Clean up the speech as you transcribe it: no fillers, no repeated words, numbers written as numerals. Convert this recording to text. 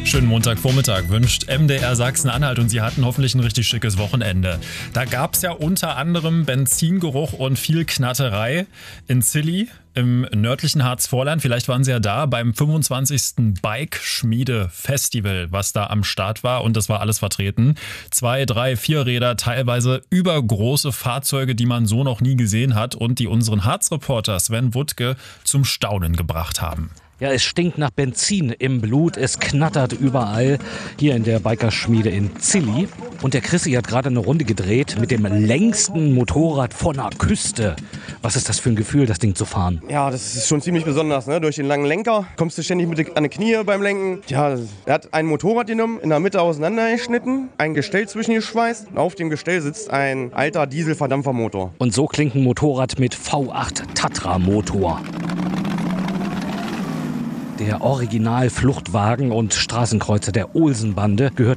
Schönen Montagvormittag wünscht MDR Sachsen-Anhalt und Sie hatten hoffentlich ein richtig schickes Wochenende. Da gab es ja unter anderem Benzingeruch und viel Knatterei in Zilli im nördlichen Harzvorland. Vielleicht waren Sie ja da beim 25. Bike-Schmiede-Festival, was da am Start war, und das war alles vertreten. 2, 3, 4 Räder, teilweise übergroße Fahrzeuge, die man so noch nie gesehen hat und die unseren Harzreporter Sven Wuttke zum Staunen gebracht haben. Ja, es stinkt nach Benzin im Blut, es knattert überall hier in der Bikerschmiede in Zilli. Und der Chrissy hat gerade eine Runde gedreht mit dem längsten Motorrad von der Küste. Was ist das für ein Gefühl, das Ding zu fahren? Ja, das ist schon ziemlich besonders, ne? Durch den langen Lenker kommst du ständig an die Knie beim Lenken. Ja, er hat ein Motorrad genommen, in der Mitte auseinandergeschnitten, ein Gestell zwischengeschweißt und auf dem Gestell sitzt ein alter Dieselverdampfermotor. Und so klingt ein Motorrad mit V8 Tatra-Motor. Der Original-Fluchtwagen und Straßenkreuzer der Olsen-Bande gehört